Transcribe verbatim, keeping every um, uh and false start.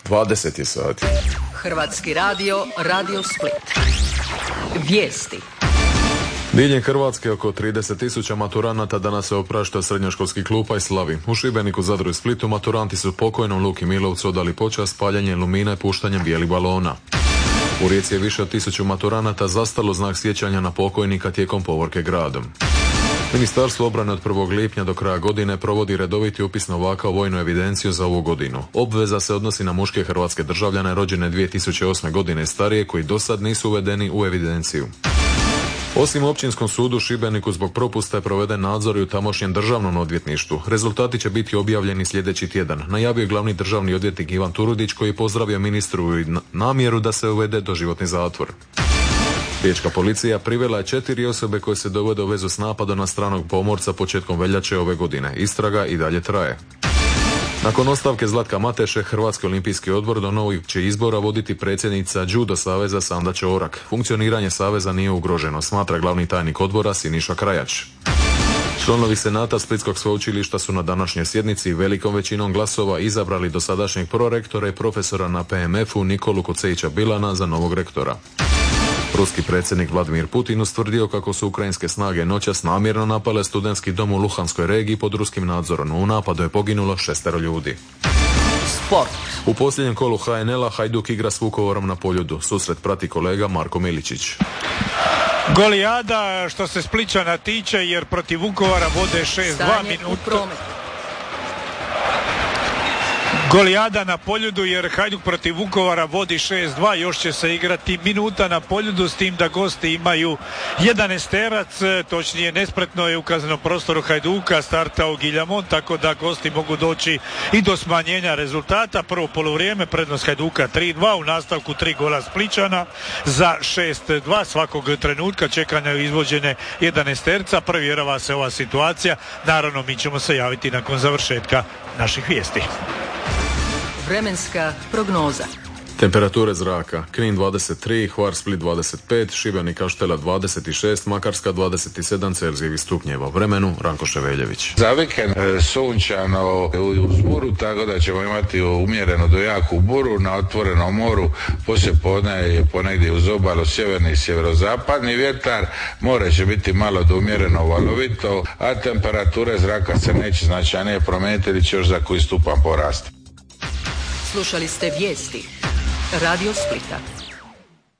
dvadeset je sati. Hrvatski radio, Radio Split. Vijesti. Diljem Hrvatske oko trideset tisuća maturanata danas se oprašta srednjoškolskih klupa i slavi. U Šibeniku, Zadru i Splitu maturanti su pokojnom Luki Milovcu odali počast paljenjem lumina i puštanjem bijelih balona. U Rijeci je više od tisuću maturanata zastalo znak sjećanja na pokojnika tijekom povorke gradom. Ministarstvo obrane od prvog lipnja do kraja godine provodi redoviti upis novaka u vojnu evidenciju za ovu godinu. Obveza se odnosi na muške hrvatske državljane rođene dvije tisuće osme godine i starije koji dosad nisu uvedeni u evidenciju. Osim u Općinskom sudu u Šibeniku zbog propusta je proveden nadzor i u tamošnjem državnom odvjetništvu. Rezultati će biti objavljeni sljedeći tjedan. Najavio je glavni državni odvjetnik Ivan Turudić koji je pozdravio ministru i namjeru da se uvede doživotni zatvor. Riječka policija privela je četiri osobe koje se dovode u vezu s napadom na stranog pomorca početkom veljače ove godine. Istraga i dalje traje. Nakon ostavke Zlatka Mateše, Hrvatski olimpijski odbor do novih će izbora voditi predsjednica Judo saveza Sanda Ćorak. Funkcioniranje saveza nije ugroženo, smatra glavni tajnik odbora Siniša Krajač. Članovi Senata Splitskog sveučilišta su na današnjoj sjednici velikom većinom glasova izabrali dosadašnjeg prorektora i profesora na P M F-u Nikolu Kocejića Bilana za novog rektora. Ruski predsjednik Vladimir Putin ustvrdio kako su ukrajinske snage noćas namjerno napale studentski dom u Luhanskoj regiji pod ruskim nadzorom. U napadu je poginulo šestero ljudi. Sport. U posljednjem kolu H N L-a Hajduk igra s Vukovarom na Poljudu. Susret prati kolega Marko Miličić. Golijada što se Splićana tiče jer protiv Vukovara vode šest dva minuta. Golijada na Poljudu jer Hajduk protiv Vukovara vodi šest dva, još će se igrati minuta na Poljudu s tim da gosti imaju jedanaesterac, točnije nespretno je u kaznenom prostoru Hajduka startao Giljamon, tako da gosti mogu doći i do smanjenja rezultata. Prvo poluvrijeme prednost Hajduka tri dva, u nastavku tri gola Splićana za šest dva, svakog trenutka čekanja izvođene jedanaesterca, provjerava se ova situacija, naravno mi ćemo se javiti nakon završetka naših vijesti. Vremenska prognoza. Temperature zraka: Knin dvadeset tri, Hvar Split dvadeset pet, Šibenik Kaštela dvadeset šest, Makarska dvadeset sedam Celzijevih stupnjeva. Vremenu Ranko Ševeljević. Za vikend sunčano uz buru, tako da ćemo imati umjereno do jaku buru na otvorenom moru. Poslije podne je ponegdje uz obalu sjeverni i sjeverozapadni vjetar. More će biti malo do umjereno valovito, a temperature zraka se neće značajnije promijeniti ili će još za koji stupan porasti. Slušali ste vijesti Radio Splita.